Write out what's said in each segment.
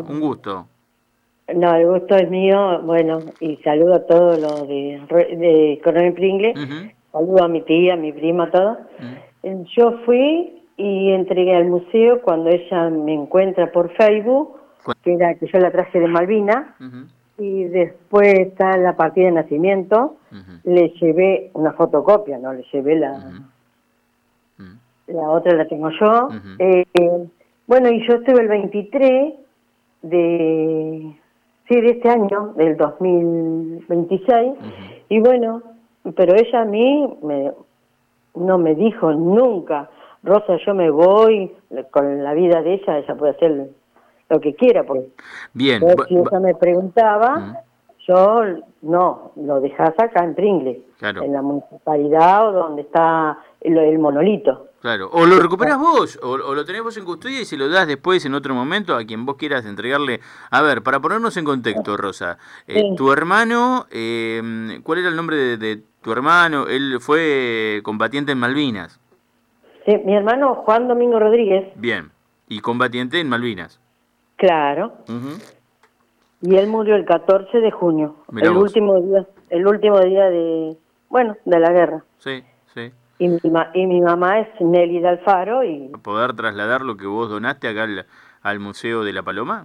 un gusto. No, el gusto es mío, bueno, y saludo a todos los de Coronel Pringle, Ujú, saludo a mi tía, a mi prima, todo. mm, Yo fui y entregué al museo cuando ella me encuentra por Facebook, cu- que era que yo la traje de Malvina, ujú, y después está la partida de nacimiento, ujú, le llevé una fotocopia, no le llevé ujú, mm, la otra la tengo yo. ujú, Bueno, y yo estuve el 23 de, sí, de este año, del 2026, ujú. y bueno, pero ella a mí no me dijo nunca, Rosa, yo me voy, con la vida de ella puede hacer lo que quiera, porque Bien, yo, si ella me preguntaba, mm, yo no, lo dejás acá en Pringles, claro, en la municipalidad o donde está el monolito. claro. O lo recuperás vos, o lo tenés vos en custodia y se lo das después en otro momento a quien vos quieras entregarle. A ver, para ponernos en contexto, Rosa, Sí, tu hermano, ¿cuál era el nombre de tu hermano? Él fue combatiente en Malvinas. sí, mi hermano Juan Domingo Rodríguez, Bien, y combatiente en Malvinas. claro, Ujú. y él murió el 14 de junio, Mirá vos. el último día de, bueno, de la guerra. Sí, sí. Y mi mamá es Nelly de Alfaro y Poder trasladar lo que vos donaste acá al Museo de la Paloma.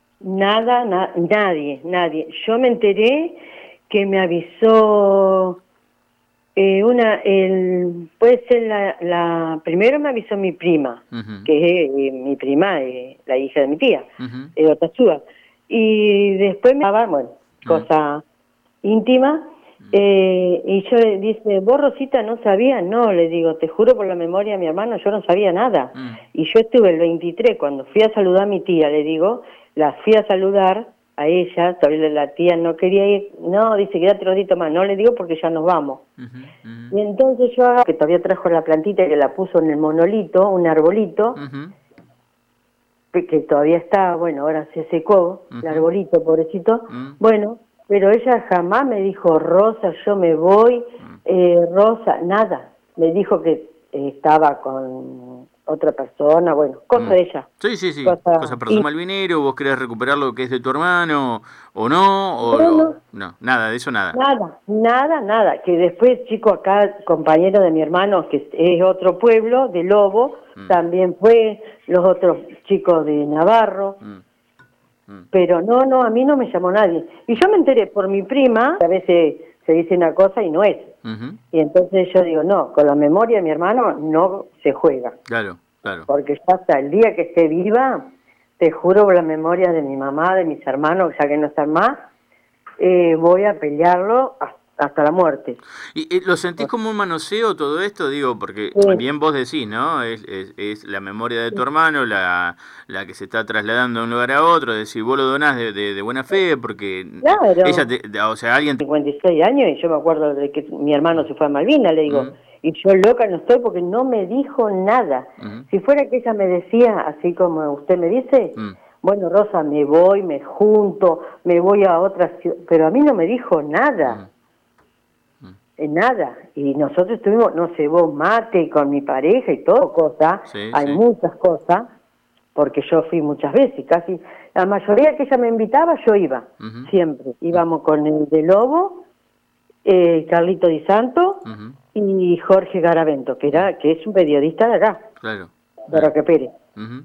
nadie. Yo me enteré que me avisó puede ser primero me avisó mi prima, Ujú, que es mi prima, la hija de mi tía, ujú, Otazúa, y después me daba, bueno, mm, cosa íntima, mm, y yo le dice, vos Rosita no sabías, no, le digo, te juro por la memoria de mi hermano, yo no sabía nada, mm, y yo estuve el 23 cuando fui a saludar a mi tía, le digo, la fui a saludar a ella, todavía la tía no quería ir, no, dice, quédate un ratito más, no le digo porque ya nos vamos. ujú, ujú, Y entonces que todavía trajo la plantita que la puso en el monolito, un arbolito, ujú, que todavía está, bueno, ahora se secó, el ujú, arbolito, pobrecito, mm, bueno, pero ella jamás me dijo, Rosa, yo me voy, mm. Rosa, nada, me dijo que estaba con otra persona, bueno, cosa Mm. de ella, Sí, sí, sí. Cosa cosa, personal y malvinero, vos querés recuperar lo que es de tu hermano, o no, no, no, no, nada, de eso nada. nada, que después, chico, acá, compañero de mi hermano, que es otro pueblo, de Lobo, Mm, también fue, los otros chicos de Navarro, mm, mm, pero no, a mí no me llamó nadie. Y yo me enteré por mi prima, a veces se dice una cosa y no es. ujú. Y entonces yo digo, no, con la memoria de mi hermano no se juega, Claro, claro. porque ya hasta el día que esté viva, te juro por la memoria de mi mamá, de mis hermanos, ya que no están más, voy a pelearlo hasta la muerte. ¿Y lo sentís como un manoseo todo esto? Digo, porque Sí, bien vos decís, ¿no? Es la memoria de tu hermano la que se está trasladando de un lugar a otro, es decir, vos lo donás de buena fe, porque ella, claro, o sea, alguien... 56 años y yo me acuerdo de que mi hermano se fue a Malvinas, le digo, Mm, y yo loca no estoy porque no me dijo nada. mm, Si fuera que ella me decía, así como usted me dice, mm, bueno, Rosa, me voy, me junto, me voy a otra ciudad, pero a mí no me dijo nada, mm, mm. nada. Y nosotros tuvimos, no sé, vos mate con mi pareja y todo, cosas, Sí, hay sí. muchas cosas, porque yo fui muchas veces, casi la mayoría que ella me invitaba, yo iba, Ujú, siempre. mm, Íbamos con el de Lobo, Carlito Di Santo ujú, y Jorge Garavento, mm. que es un periodista de acá, Claro, de claro. Roque Pérez. Ujú.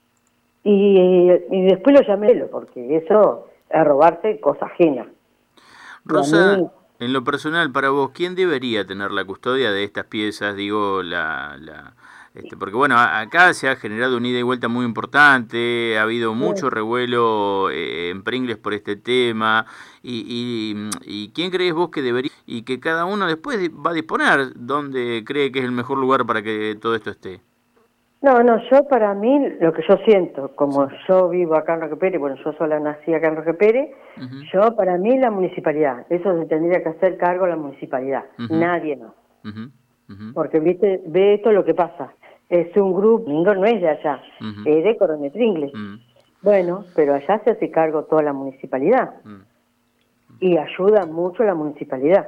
Y después lo llamé, porque eso es robarse cosa ajena. Y a Rosa, mí, en lo personal, para vos, ¿quién debería tener la custodia de estas piezas? Digo, porque bueno, acá se ha generado una ida y vuelta muy importante, ha habido mucho revuelo en Pringles por este tema, y ¿quién crees vos que debería? Y que cada uno después va a disponer dónde cree que es el mejor lugar para que todo esto esté. no, yo para mí, lo que yo siento, como Sí. yo vivo acá en Roque Pérez, bueno, yo sola nací acá en Roque Pérez, Ujú, yo para mí la municipalidad, eso se tendría que hacer cargo la municipalidad, ujú, nadie no. ujú, ujú, Porque viste, ve esto lo que pasa. Es un grupo, no es de allá, ujú, es de Coronel Pringles. ujú, Bueno, pero allá se hace cargo toda la municipalidad ujú. y ayuda mucho la municipalidad.